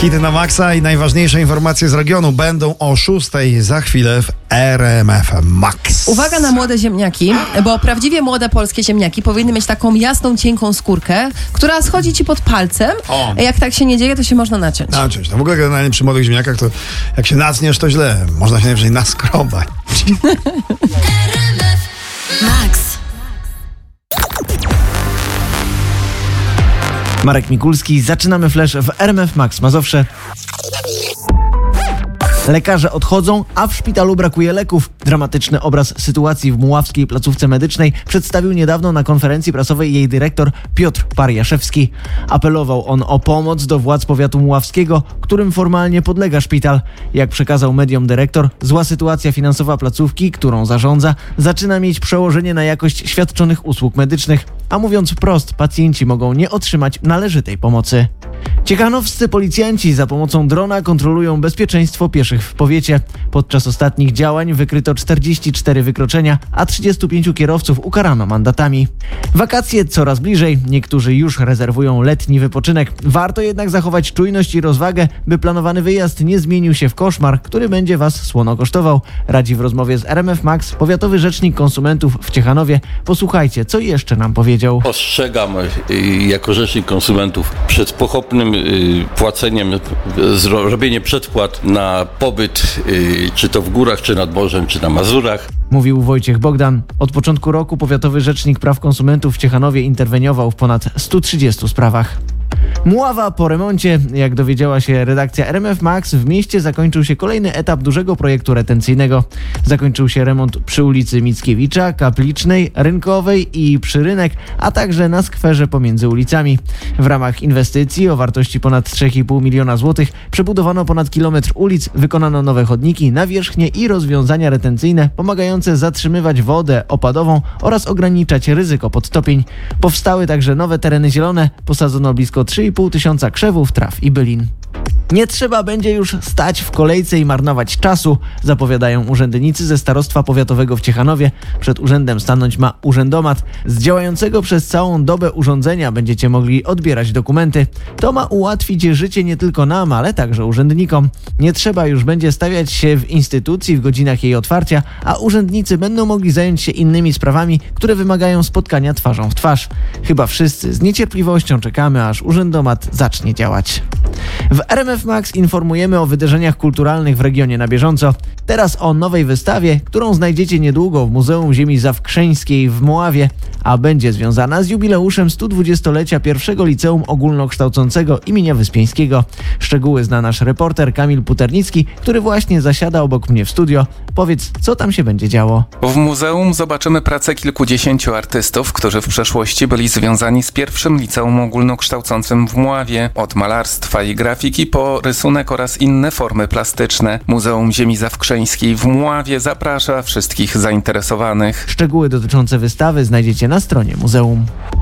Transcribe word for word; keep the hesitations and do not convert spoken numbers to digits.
Hity na maksa i najważniejsze informacje z regionu będą o szóstej za chwilę w R M F Max. Uwaga na młode ziemniaki, bo prawdziwie młode polskie ziemniaki powinny mieć taką jasną, cienką skórkę, która schodzi ci pod palcem. O. Jak tak się nie dzieje, to się można naciąć. Naciąć. No w ogóle generalnie przy młodych ziemniakach to jak się nacniesz, to źle. Można się najwyżej naskrobać. Max. Marek Mikulski, zaczynamy flash w R M F Max Mazowsze. Lekarze odchodzą, a w szpitalu brakuje leków. Dramatyczny obraz sytuacji w Muławskiej placówce medycznej przedstawił niedawno na konferencji prasowej jej dyrektor Piotr Pariaszewski. Apelował on o pomoc do władz powiatu muławskiego, którym formalnie podlega szpital. Jak przekazał mediom dyrektor, zła sytuacja finansowa placówki, którą zarządza, zaczyna mieć przełożenie na jakość świadczonych usług medycznych. A mówiąc wprost, pacjenci mogą nie otrzymać należytej pomocy. Ciechanowscy policjanci za pomocą drona kontrolują bezpieczeństwo pieszych w powiecie. Podczas ostatnich działań wykryto czterdzieści cztery wykroczenia, a trzydziestu pięciu kierowców ukarano mandatami. Wakacje coraz bliżej, niektórzy już rezerwują letni wypoczynek. Warto jednak zachować czujność i rozwagę, by planowany wyjazd nie zmienił się w koszmar, który będzie Was słono kosztował. Radzi w rozmowie z R M F Max powiatowy rzecznik konsumentów w Ciechanowie. Posłuchajcie, co jeszcze nam powiedział. Ostrzegam jako rzecznik konsumentów przed pochopnym płaceniem, robienie przedpłat na pobyt, czy to w górach, czy nad morzem, czy na Mazurach. Mówił Wojciech Bogdan. Od początku roku powiatowy rzecznik praw konsumentów w Ciechanowie interweniował w ponad stu trzydziestu sprawach. Muława po remoncie. Jak dowiedziała się redakcja R M F Max, w mieście zakończył się kolejny etap dużego projektu retencyjnego. Zakończył się remont przy ulicy Mickiewicza, Kaplicznej, Rynkowej i przy Rynek, a także na skwerze pomiędzy ulicami. W ramach inwestycji o wartości ponad trzy i pół miliona złotych przebudowano ponad kilometr ulic, wykonano nowe chodniki, nawierzchnie i rozwiązania retencyjne pomagające zatrzymywać wodę opadową oraz ograniczać ryzyko podtopień. Powstały także nowe tereny zielone, posadzono blisko trzy i pół tysiąca krzewów, traw i bylin. Nie trzeba będzie już stać w kolejce i marnować czasu, zapowiadają urzędnicy ze Starostwa Powiatowego w Ciechanowie. Przed urzędem stanąć ma urzędomat. Z działającego przez całą dobę urządzenia będziecie mogli odbierać dokumenty. To ma ułatwić życie nie tylko nam, ale także urzędnikom. Nie trzeba już będzie stawiać się w instytucji w godzinach jej otwarcia, a urzędnicy będą mogli zająć się innymi sprawami, które wymagają spotkania twarzą w twarz. Chyba wszyscy z niecierpliwością czekamy, aż urzędomat zacznie działać. W R M F Max informujemy o wydarzeniach kulturalnych w regionie na bieżąco. Teraz o nowej wystawie, którą znajdziecie niedługo w Muzeum Ziemi Zawkrzeńskiej w Muławie, a będzie związana z jubileuszem stu dwudziestolecia pierwszego liceum ogólnokształcącego imienia Wyspiańskiego. Szczegóły zna nasz reporter Kamil Puternicki, który właśnie zasiada obok mnie w studio. Powiedz, co tam się będzie działo? W muzeum zobaczymy pracę kilkudziesięciu artystów, którzy w przeszłości byli związani z pierwszym liceum ogólnokształcącym w Muławie. Od malarstwa i grafiki po rysunek oraz inne formy plastyczne. Muzeum Ziemi Zawkrzeńskiej w Muławie zaprasza wszystkich zainteresowanych. Szczegóły dotyczące wystawy znajdziecie na stronie muzeum.